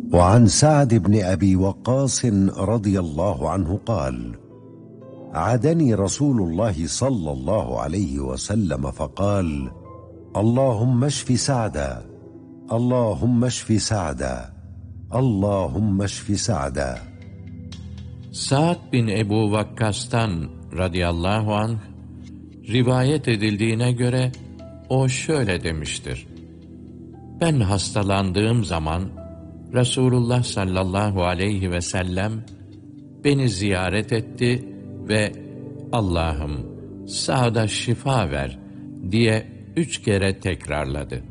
وعن سعد بن أبي وقاص رضي الله عنه قال: عادني رسول الله صلى الله عليه وسلم فقال: اللهم اشف سعدا، اللهم اشف سعدا، اللهم اشف سعدا. Sa'd bin Ebu Vakkas'tan radıyallahu anh rivayet edildiğine göre o şöyle demiştir: ben hastalandığım zaman Resulullah sallallahu aleyhi ve sellem beni ziyaret etti ve Allah'ım Sa'd'a şifa ver diye 3 kere tekrarladı.